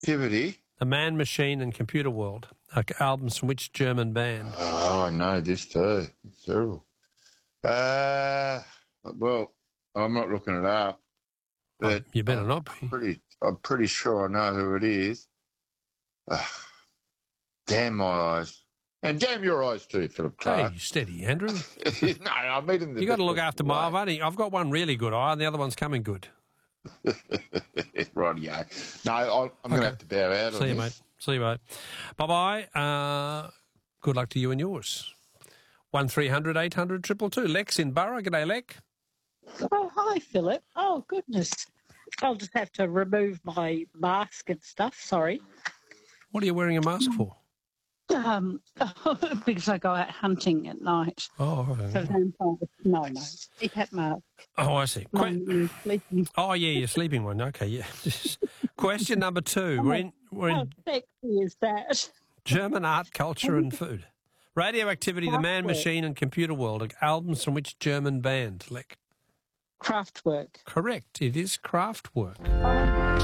Activity. The Man, Machine and Computer World. Albums from which German band? Oh, I know this too. It's terrible. Well, I'm not looking it up. But You better not be. I'm pretty sure I know who it is. Damn my eyes. And damn your eyes too, Philip Clark. Hey, steady, Andrew. No, I meet him. You got to look after my. I've got one really good eye, and the other one's coming good. Rightio. No, I'm going to have to bow out. See you, mate. See you, mate. Bye-bye. Good luck to you and yours. 1300 800 222. Lex in Borough. G'day, Lex. Oh, hi, Philip. Oh, goodness. I'll just have to remove my mask and stuff. Sorry. What are you wearing a mask for? Because I go out hunting at night. Oh, So no. CPAP mask. Oh, I see. Sleeping. Oh, yeah, you're sleeping one. Okay, yeah. Question number 2. We're How in sexy is that? German art, culture and food. Radioactivity, The Man, Machine and Computer World. Albums from which German band, Lex? Kraftwerk. Correct. It is Kraftwerk.